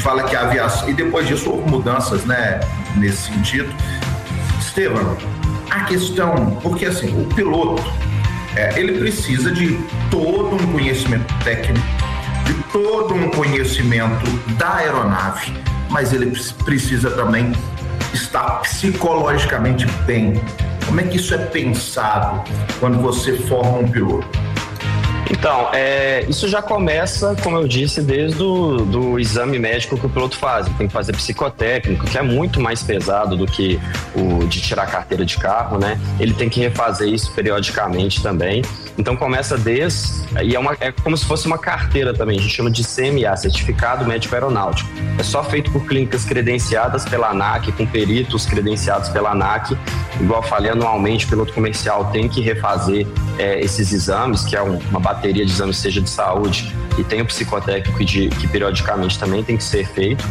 fala que a aviação, e depois disso houve mudanças, né, nesse sentido. Estevam, a questão, porque assim, o piloto, ele precisa de todo um conhecimento técnico, de todo um conhecimento da aeronave, mas ele precisa também estar psicologicamente bem. Como é que isso é pensado quando você forma um piloto? Então, isso já começa, como eu disse, desde do exame médico que o piloto faz. Ele tem que fazer psicotécnico, que é muito mais pesado do que o de tirar a carteira de carro, né? Ele tem que refazer isso periodicamente também. Então começa e é como se fosse uma carteira também, a gente chama de CMA, Certificado Médico Aeronáutico. É só feito por clínicas credenciadas pela ANAC, com peritos credenciados pela ANAC. Igual eu falei, anualmente o piloto comercial tem que refazer esses exames, que é uma bateria de exames, seja de saúde, e tem o psicotécnico que periodicamente também tem que ser feito.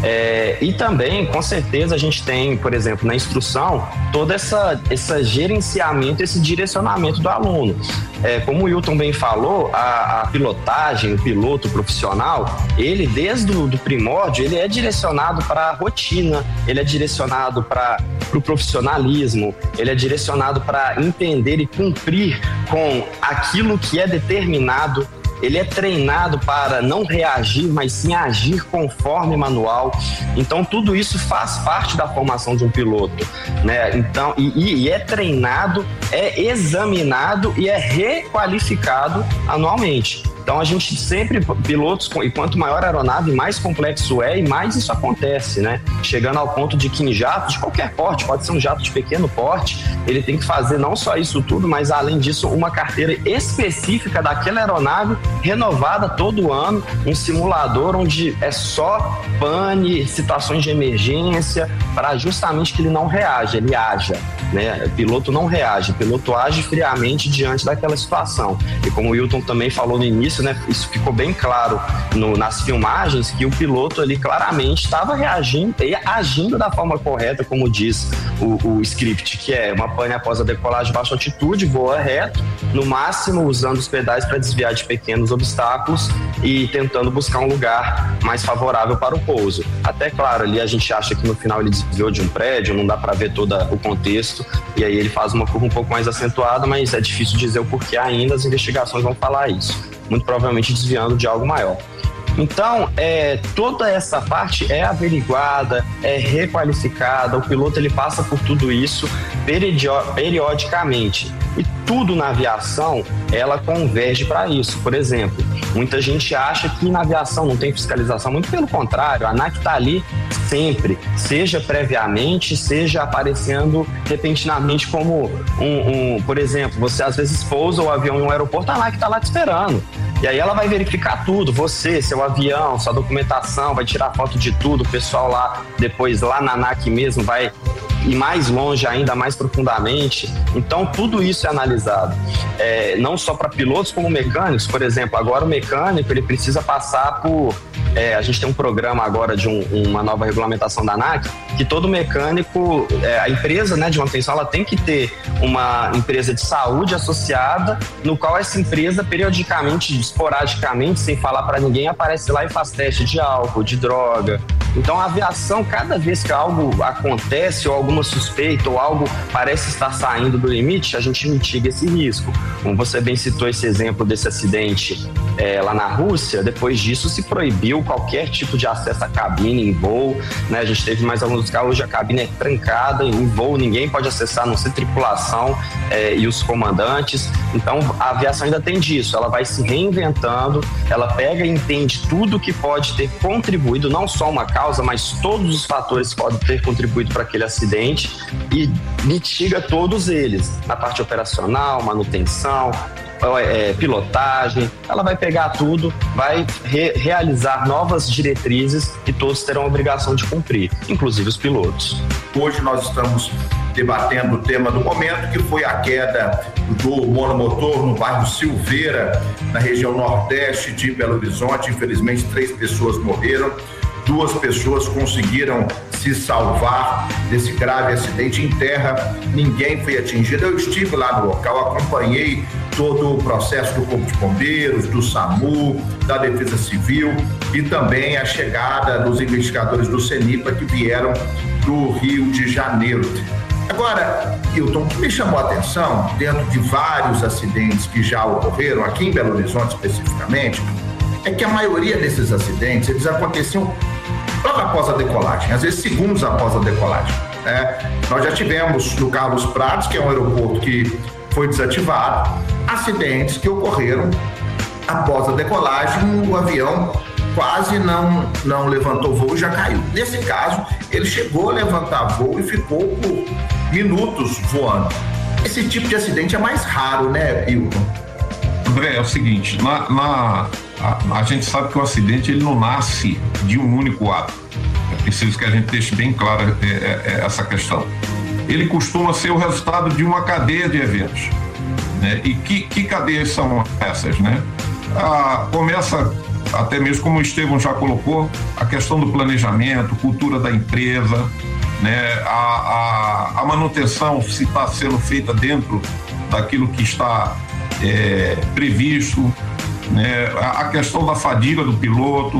E também, com certeza, a gente tem, por exemplo, na instrução, todo esse gerenciamento, esse direcionamento do aluno. Como o Wilton bem falou, a pilotagem, o piloto profissional, ele desde o primórdio, ele é direcionado para a rotina, ele é direcionado para o profissionalismo, ele é direcionado para entender e cumprir com aquilo que é determinado. Ele é treinado para não reagir, mas sim agir conforme manual. Então, tudo isso faz parte da formação de um piloto, né? Então, e é treinado, é examinado e é requalificado anualmente. Então a gente sempre, pilotos, e quanto maior a aeronave, mais complexo e mais isso acontece, né? Chegando ao ponto de que em jato de qualquer porte, pode ser um jato de pequeno porte, ele tem que fazer não só isso tudo, mas além disso uma carteira específica daquela aeronave, renovada todo ano, um simulador onde é só pane, situações de emergência, para justamente que ele não reaja, ele haja, né? O piloto não reage, o piloto age friamente diante daquela situação. E como o Wilton também falou no início, né, isso ficou bem claro nas filmagens, que o piloto ali claramente estava reagindo e agindo da forma correta, como diz o script, que é uma pane após a decolagem de baixa altitude, voa reto, no máximo usando os pedais para desviar de pequenos obstáculos e tentando buscar um lugar mais favorável para o pouso. Até claro, ali a gente acha que no final ele desviou de um prédio, não dá para ver todo o contexto, e aí ele faz uma curva um pouco mais acentuada, mas é difícil dizer o porquê ainda, as investigações vão falar isso. Muito provavelmente desviando de algo maior. Então, toda essa parte é averiguada, é requalificada, o piloto ele passa por tudo isso periodicamente. E tudo na aviação, ela converge para isso. Por exemplo, muita gente acha que na aviação não tem fiscalização, muito pelo contrário, a ANAC está ali sempre, seja previamente, seja aparecendo repentinamente como por exemplo, você às vezes pousa o avião em um aeroporto, a ANAC está lá te esperando. E aí ela vai verificar tudo, você, seu avião, sua documentação, vai tirar foto de tudo, o pessoal lá, depois lá na ANAC mesmo vai ir mais longe ainda, mais profundamente. Então tudo isso é analisado, não só para pilotos como mecânicos. Por exemplo, agora o mecânico ele precisa passar por a gente tem um programa agora de uma nova regulamentação da ANAC, que todo mecânico, a empresa, né, de manutenção, ela tem que ter uma empresa de saúde associada, no qual essa empresa periodicamente, esporadicamente, sem falar para ninguém, aparece lá e faz teste de álcool, de droga. Então a aviação, cada vez que algo acontece ou alguma suspeita ou algo parece estar saindo do limite, a gente mitiga esse risco. Como você bem citou esse exemplo desse acidente lá na Rússia, depois disso se proibiu qualquer tipo de acesso à cabine em voo, né? A gente teve mais alguns casos, hoje a cabine é trancada, em voo ninguém pode acessar, a não ser tripulação e os comandantes. Então a aviação ainda tem disso, ela vai se reinventando, ela pega e entende tudo que pode ter contribuído, não só uma causa, mas todos os fatores que podem ter contribuído para aquele acidente, e mitiga todos eles, na parte operacional, manutenção, pilotagem. Ela vai pegar tudo, vai realizar novas diretrizes que todos terão a obrigação de cumprir, inclusive os pilotos. Hoje nós estamos debatendo o tema do momento, que foi a queda do monomotor no bairro Silveira, na região nordeste de Belo Horizonte. Infelizmente 3 pessoas morreram, 2 pessoas conseguiram se salvar desse grave acidente em terra, ninguém foi atingido. Eu estive lá no local, acompanhei todo o processo do Corpo de Bombeiros, do SAMU, da Defesa Civil e também a chegada dos investigadores do CENIPA que vieram do Rio de Janeiro. Agora, Hilton, o que me chamou a atenção, dentro de vários acidentes que já ocorreram, aqui em Belo Horizonte especificamente, é que a maioria desses acidentes, eles aconteciam logo após a decolagem, às vezes segundos após a decolagem. Nós já tivemos no Carlos Prates, que é um aeroporto que foi desativado, acidentes que ocorreram após a decolagem, o avião quase não levantou voo e já caiu. Nesse caso, ele chegou a levantar voo e ficou por minutos voando. Esse tipo de acidente é mais raro, né, Hilton? André, é o seguinte, a gente sabe que o acidente ele não nasce de um único ato. É preciso que a gente deixe bem clara essa questão. Ele costuma ser o resultado de uma cadeia de eventos, né? E que cadeias são essas, né? Começa, até mesmo como o Estevão já colocou, a questão do planejamento, cultura da empresa, né? A manutenção, se está sendo feita dentro daquilo que está previsto, né? A questão da fadiga do piloto,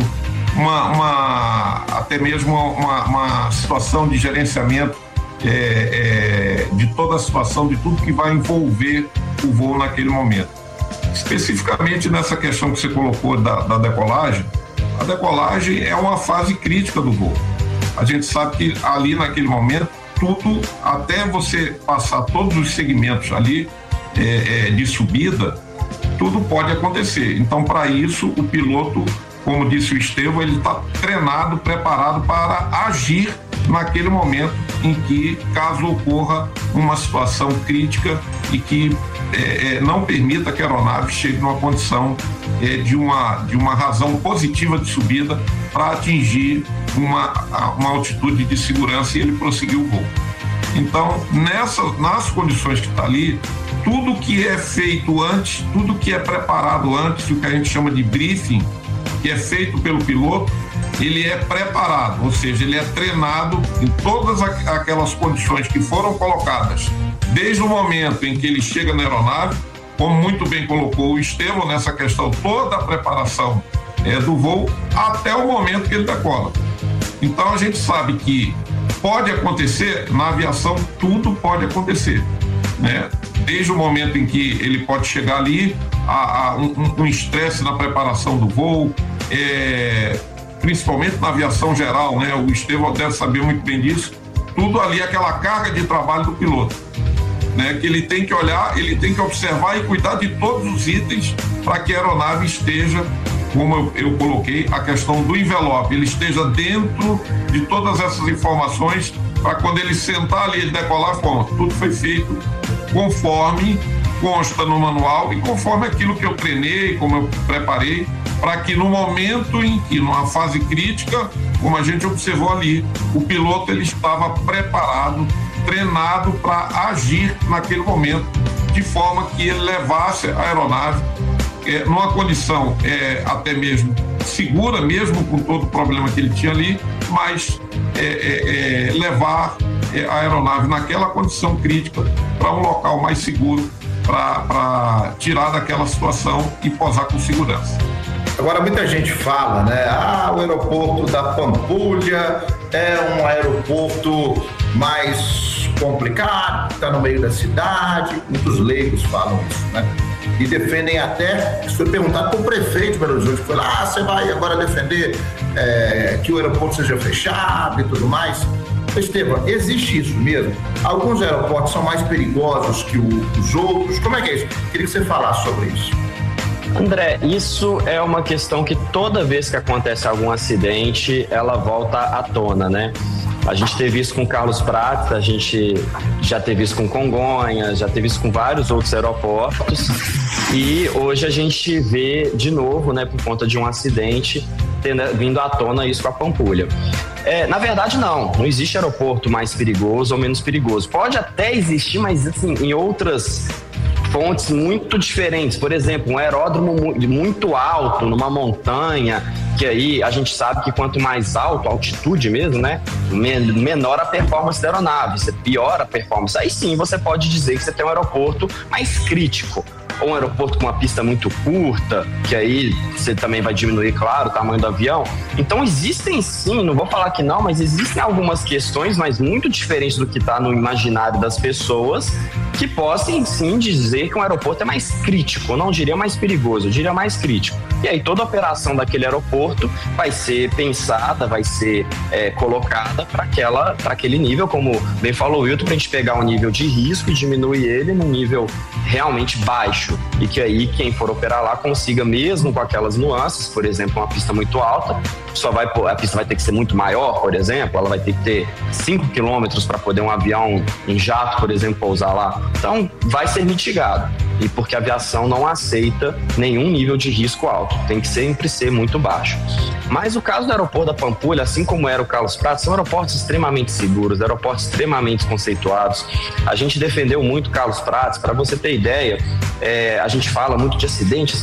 até mesmo uma situação de gerenciamento de toda a situação, de tudo que vai envolver o voo naquele momento. Especificamente nessa questão que você colocou da decolagem, a decolagem é uma fase crítica do voo. A gente sabe que ali naquele momento, tudo, até você passar todos os segmentos ali de subida, tudo pode acontecer. Então, para isso, o piloto, como disse o Estevão, ele está treinado, preparado para agir naquele momento em que, caso ocorra uma situação crítica e que não permita que a aeronave chegue numa condição de uma razão positiva de subida para atingir uma altitude de segurança e ele prosseguir o voo. Então, nas condições que está ali, tudo que é feito antes, tudo que é preparado antes, o que a gente chama de briefing, que é feito pelo piloto, ele é preparado, ou seja, ele é treinado em todas aquelas condições que foram colocadas, desde o momento em que ele chega na aeronave, como muito bem colocou o Estevão nessa questão, toda a preparação do voo, até o momento que ele decola. Então a gente sabe que pode acontecer, na aviação tudo pode acontecer, né? Desde o momento em que ele pode chegar ali, a um estresse na preparação do voo, principalmente na aviação geral, né? O Estevão deve saber muito bem disso. Tudo ali é aquela carga de trabalho do piloto, né? Que ele tem que olhar, ele tem que observar e cuidar de todos os itens para que a aeronave esteja, como eu coloquei, a questão do envelope, ele esteja dentro de todas essas informações para quando ele sentar ali, ele decolar, tudo foi feito conforme consta no manual e conforme aquilo que eu treinei, como eu preparei, para que no momento em que, numa fase crítica, como a gente observou ali, o piloto ele estava preparado, treinado para agir naquele momento, de forma que ele levasse a aeronave numa condição até mesmo segura, mesmo com todo o problema que ele tinha ali, mas levar a aeronave naquela condição crítica para um local mais seguro, para tirar daquela situação e pousar com segurança. Agora, muita gente fala, né? O aeroporto da Pampulha é um aeroporto mais complicado, está no meio da cidade, muitos leigos falam isso, né? E defendem até, isso foi perguntado para o prefeito de Belo Horizonte, que foi lá, você vai agora defender que o aeroporto seja fechado e tudo mais. Estevão, existe isso mesmo? Alguns aeroportos são mais perigosos que os outros? Como é que é isso? Queria que você falasse sobre isso. André, isso é uma questão que toda vez que acontece algum acidente, ela volta à tona, né? A gente teve isso com Carlos Prates, a gente já teve isso com Congonhas, já teve isso com vários outros aeroportos e hoje a gente vê de novo, né, por conta de um acidente, vindo à tona isso com a Pampulha. Na verdade não existe aeroporto mais perigoso ou menos perigoso. Pode até existir, mas assim, em outras fontes muito diferentes. Por exemplo, um aeródromo muito alto, numa montanha, que aí a gente sabe que quanto mais alto, altitude mesmo, né, menor a performance da aeronave, você piora a performance. Aí sim, você pode dizer que você tem um aeroporto mais crítico. ou um aeroporto com uma pista muito curta, que aí você também vai diminuir, claro, o tamanho do avião. Então existem sim, não vou falar que não, mas existem algumas questões, mas muito diferentes do que está no imaginário das pessoas, que possam sim dizer que um aeroporto é mais crítico, eu não diria mais perigoso, eu diria mais crítico. E aí toda a operação daquele aeroporto vai ser pensada, vai ser colocada para aquele nível, como bem falou o Wilton, para a gente pegar um nível de risco e diminuir ele num nível realmente baixo, e que aí quem for operar lá consiga, mesmo com aquelas nuances, por exemplo, uma pista muito alta, a pista vai ter que ser muito maior, por exemplo, ela vai ter que ter 5 quilômetros para poder um avião, um jato, por exemplo, pousar lá. Então, vai ser mitigado. E porque a aviação não aceita nenhum nível de risco alto, tem que sempre ser muito baixo. Mas o caso do aeroporto da Pampulha, assim como era o Carlos Prates, são aeroportos extremamente seguros, aeroportos extremamente conceituados. A gente defendeu muito o Carlos Prates, para você ter ideia, a gente fala muito de acidente.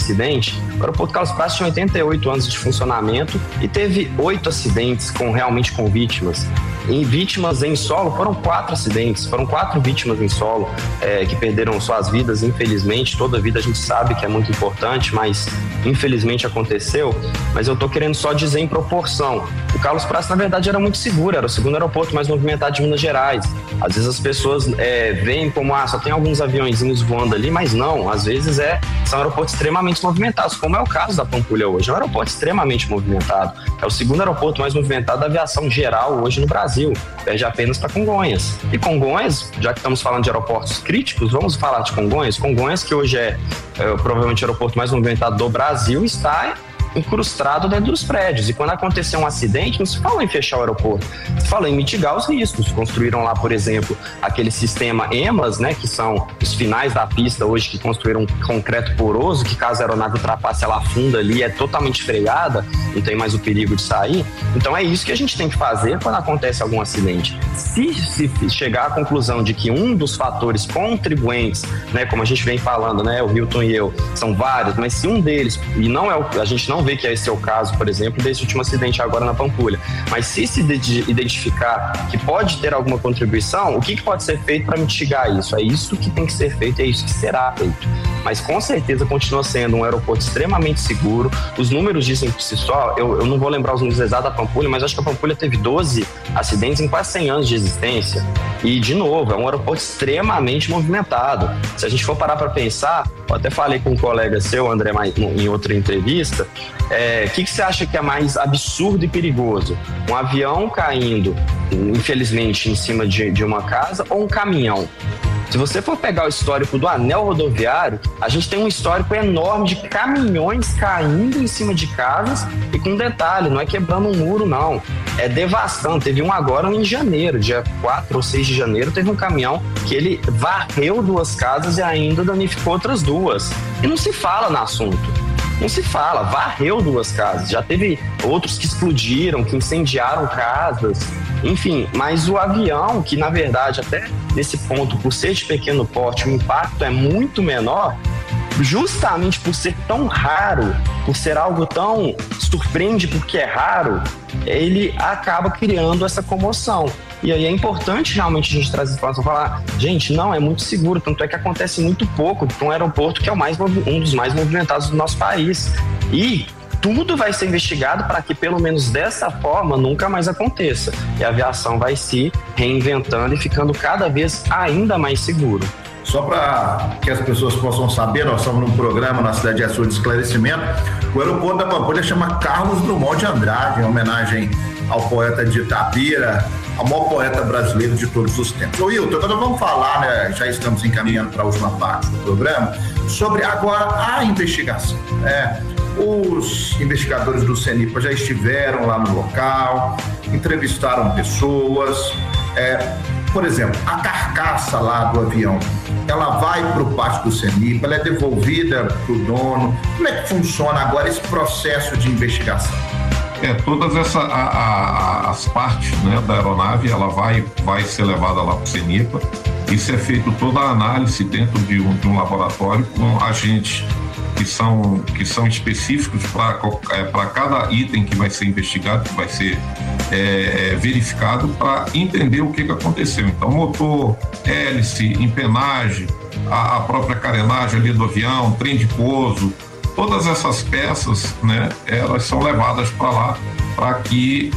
O aeroporto Carlos Prates tinha 88 anos de funcionamento e teve 8 acidentes realmente com vítimas. Em vítimas em solo, foram 4 acidentes, foram 4 vítimas em solo que perderam suas vidas, infelizmente. Toda vida a gente sabe que é muito importante, mas infelizmente aconteceu. Mas eu estou querendo só dizer em proporção. O Carlos Prates, na verdade, era muito seguro, era o segundo aeroporto mais movimentado de Minas Gerais. Às vezes as pessoas veem como, só tem alguns aviõezinhos voando ali, mas não, às vezes são aeroportos extremamente movimentados, como é o caso da Pampulha hoje. É um aeroporto extremamente movimentado. É o segundo aeroporto mais movimentado da aviação geral hoje no Brasil. Perde apenas para Congonhas. E Congonhas, já que estamos falando de aeroportos críticos, vamos falar de Congonhas. Congonhas, que hoje é provavelmente o aeroporto mais movimentado do Brasil, está incrustado dentro dos prédios. E quando acontecer um acidente, não se fala em fechar o aeroporto, se fala em mitigar os riscos. Construíram lá, por exemplo, aquele sistema EMAS, né, que são os finais da pista hoje, que construíram um concreto poroso, que caso a aeronave ultrapasse, ela afunda ali, é totalmente freada, não tem mais o perigo de sair. Então é isso que a gente tem que fazer quando acontece algum acidente. Se chegar à conclusão de que um dos fatores contribuintes, né, como a gente vem falando, né, o Hilton e eu, são vários, mas se um deles, e não a gente não vê que esse é o caso, por exemplo, desse último acidente agora na Pampulha, mas se identificar que pode ter alguma contribuição, o que pode ser feito para mitigar isso? É isso que tem que ser feito, é isso que será feito. Mas com certeza continua sendo um aeroporto extremamente seguro. Os números dizem por si só, eu não vou lembrar os números exatos da Pampulha, mas acho que a Pampulha teve 12 acidentes em quase 100 anos de existência. E, de novo, é um aeroporto extremamente movimentado. Se a gente for parar para pensar, eu até falei com um colega seu, André, em outra entrevista, o que você acha que é mais absurdo e perigoso? Um avião caindo, infelizmente, em cima de uma casa, ou um caminhão? Se você for pegar o histórico do anel rodoviário, a gente tem um histórico enorme de caminhões caindo em cima de casas, e com detalhe, não é quebrando um muro, não. É devastando. Teve um agora em janeiro, dia 4 ou 6 de janeiro, teve um caminhão que ele varreu 2 casas e ainda danificou outras 2. E não se fala no assunto. Não se fala, varreu 2 casas. Já teve outros que explodiram, que incendiaram casas, enfim. Mas o avião, que na verdade até nesse ponto, por ser de pequeno porte, o impacto é muito menor, justamente por ser tão raro, por ser algo tão surpreende porque é raro, ele acaba criando essa comoção. E aí é importante realmente a gente trazer informação e falar, gente, não, é muito seguro, tanto é que acontece muito pouco para um aeroporto que é um dos mais movimentados do nosso país. E tudo vai ser investigado para que, pelo menos dessa forma, nunca mais aconteça. E a aviação vai se reinventando e ficando cada vez ainda mais seguro. Só para que as pessoas possam saber, nós estamos num programa na Cidade Azul de Esclarecimento. O aeroporto da Pampulha chama Carlos Drummond de Andrade, em homenagem ao poeta de Itabira, ao maior poeta brasileiro de todos os tempos. Ô Wilton, agora vamos falar, né, já estamos encaminhando para a última parte do programa, sobre agora a investigação. Os investigadores do CENIPA já estiveram lá no local, entrevistaram pessoas. Por exemplo, a carcaça lá do avião, ela vai para o pátio do CENIPA, ela é devolvida para o dono. Como é que funciona agora esse processo de investigação? Todas as partes, né, da aeronave, ela vai ser levada lá para o CENIPA. Isso é feito toda a análise dentro de um laboratório com agentes que são específicos para cada item que vai ser investigado, que vai ser verificado para entender o que aconteceu. Então, motor, hélice, empenagem, a própria carenagem ali do avião, trem de pouso, todas essas peças, né, elas são levadas para lá para que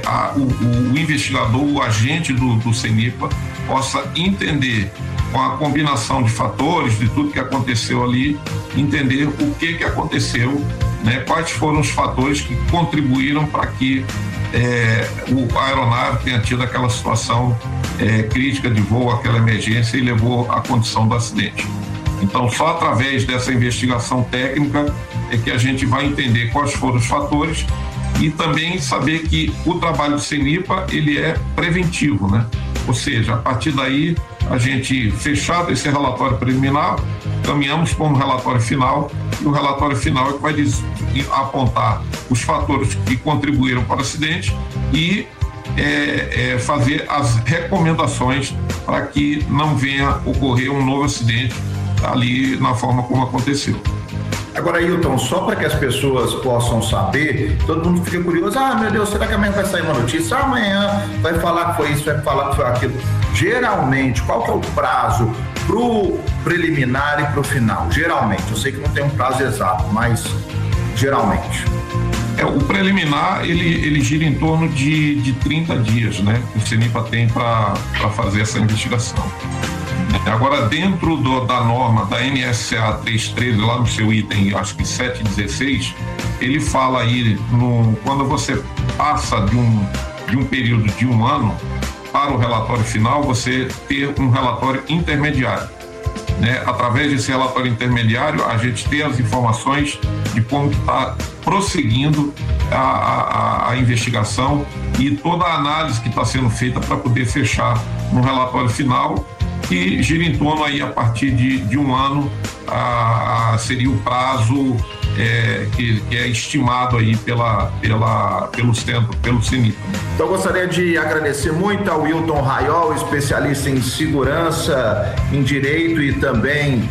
o investigador, o agente do CENIPA, possa entender, com a combinação de fatores, de tudo que aconteceu ali, entender o que aconteceu, né, quais foram os fatores que contribuíram para que a aeronave tenha tido aquela situação crítica de voo, aquela emergência e levou à condição do acidente. Então, só através dessa investigação técnica é que a gente vai entender quais foram os fatores e também saber que o trabalho do CENIPA, ele é preventivo, né? Ou seja, a partir daí, a gente, fechado esse relatório preliminar, caminhamos para um relatório final, e o relatório final é que vai apontar os fatores que contribuíram para o acidente e fazer as recomendações para que não venha ocorrer um novo acidente ali na forma como aconteceu. Agora, Ailton, só para que as pessoas possam saber, todo mundo fica curioso, meu Deus, será que amanhã vai sair uma notícia? Amanhã vai falar que foi isso, vai falar que foi aquilo. Geralmente, qual que é o prazo pro preliminar e pro final? Geralmente, eu sei que não tem um prazo exato, mas geralmente. O preliminar, ele gira em torno de 30 dias, né? Que o CENIPA tem para fazer essa investigação. Agora, dentro da norma da NSCA 313, lá no seu item, acho que 716, ele fala aí, quando você passa de um período de 1 ano para o relatório final, você ter um relatório intermediário. Né? Através desse relatório intermediário, a gente tem as informações de como está prosseguindo a investigação e toda a análise que está sendo feita para poder fechar no relatório final, que gira em torno aí a partir de 1 ano, seria o prazo que é estimado aí pelo centro, pelo CENIPA. Então, gostaria de agradecer muito ao Wilton Raiol, especialista em segurança, em direito e também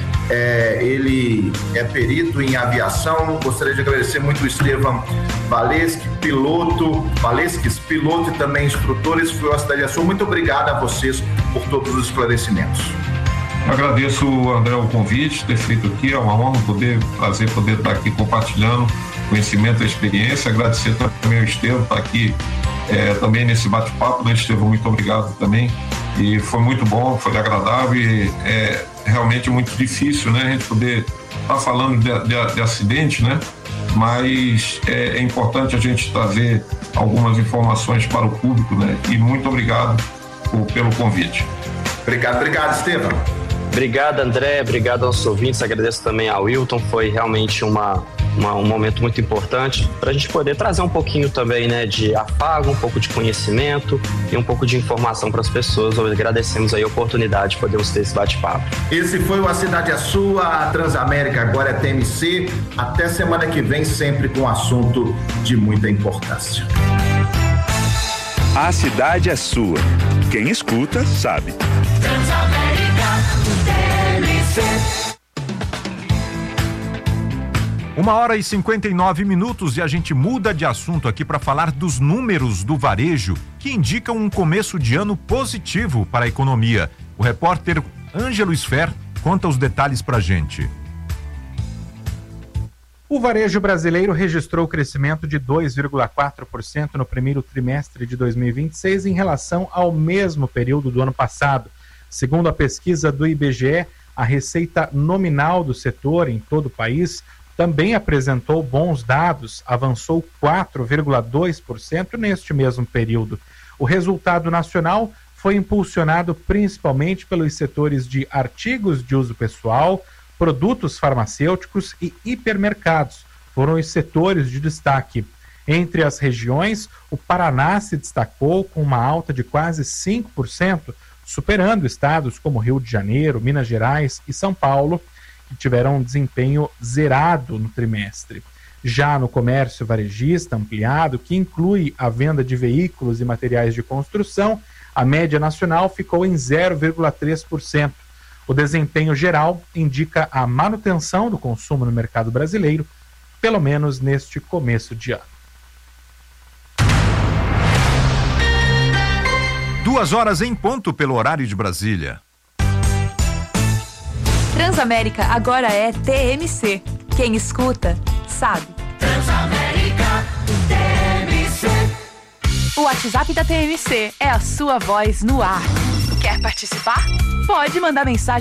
ele é perito em aviação. Gostaria de agradecer muito o Estevam Valesques, piloto e também instrutor. Esse foi o Cidade Azul. Muito obrigado a vocês por todos os esclarecimentos. Eu agradeço, André, o convite, ter feito aqui, é uma honra poder estar aqui compartilhando conhecimento e experiência. Agradecer também ao Estevam, estar aqui também nesse bate-papo, né, Estevam? Muito obrigado também. E foi muito bom, foi agradável e realmente muito difícil, né, a gente poder estar falando de acidente, né? Mas é importante a gente trazer algumas informações para o público, né? E muito obrigado pelo convite. Obrigado, Estevam. Obrigado, André, obrigado aos ouvintes, agradeço também ao Wilton, foi realmente um momento muito importante para a gente poder trazer um pouquinho também, né, de afago, um pouco de conhecimento e um pouco de informação para as pessoas. Agradecemos aí a oportunidade de podermos ter esse bate-papo. Esse foi o A Cidade é Sua, a Transamérica agora é TMC. Até semana que vem, sempre com um assunto de muita importância. A cidade é sua. Quem escuta, sabe. Transamérica, TMC. 1h59 e a gente muda de assunto aqui para falar dos números do varejo que indicam um começo de ano positivo para a economia. O repórter Ângelo Sfer conta os detalhes para a gente. O varejo brasileiro registrou crescimento de 2,4% no primeiro trimestre de 2026 em relação ao mesmo período do ano passado. Segundo a pesquisa do IBGE, a receita nominal do setor em todo o país também apresentou bons dados, avançou 4,2% neste mesmo período. O resultado nacional foi impulsionado principalmente pelos setores de artigos de uso pessoal, produtos farmacêuticos e hipermercados. Foram os setores de destaque. Entre as regiões, o Paraná se destacou com uma alta de quase 5%, superando estados como Rio de Janeiro, Minas Gerais e São Paulo, que tiveram um desempenho zerado no trimestre. Já no comércio varejista ampliado, que inclui a venda de veículos e materiais de construção, a média nacional ficou em 0,3%. O desempenho geral indica a manutenção do consumo no mercado brasileiro, pelo menos neste começo de ano. 2h em ponto pelo horário de Brasília. Transamérica agora é TMC. Quem escuta, sabe. Transamérica, TMC. O WhatsApp da TMC é a sua voz no ar. Quer participar? Pode mandar mensagem